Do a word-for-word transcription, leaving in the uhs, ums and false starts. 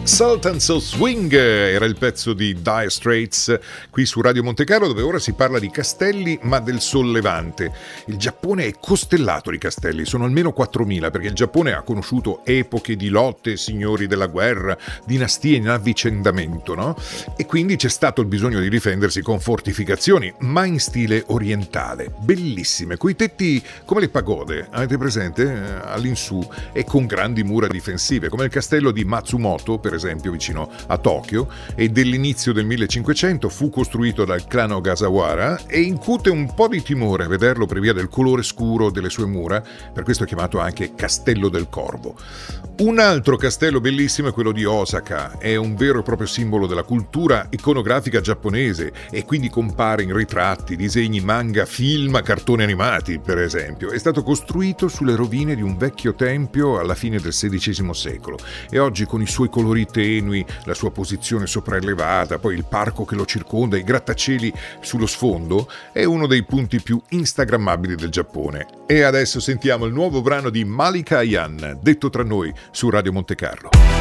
Sultans of Swing era il pezzo di Dire Straits qui su Radio Monte Carlo, dove ora si parla di castelli ma del sollevante. Il Giappone è costellato di castelli, sono almeno quattromila, perché il Giappone ha conosciuto epoche di lotte, signori della guerra, dinastie in avvicendamento, no? E quindi c'è stato il bisogno di difendersi con fortificazioni, ma in stile orientale, bellissime, coi tetti come le pagode, avete presente? All'insù, e con grandi mura difensive, come il castello di Matsumoto, per esempio, vicino a Tokyo, e dell'inizio del millecinquecento fu costruito dal clan Ogasawara e incute un po' di timore a vederlo per via del colore scuro delle sue mura, per questo è chiamato anche Castello del Corvo. Un altro castello bellissimo è quello di Osaka, è un vero e proprio simbolo della cultura iconografica giapponese e quindi compare in ritratti, disegni, manga, film, cartoni animati, per esempio. È stato costruito sulle rovine di un vecchio tempio alla fine del sedicesimo secolo e oggi, con i suoi colori tenui, la sua posizione sopraelevata, poi il parco che lo circonda, i grattacieli sullo sfondo, è uno dei punti più instagrammabili del Giappone. E adesso sentiamo il nuovo brano di Malika Ayan, detto tra noi, su Radio Monte Carlo.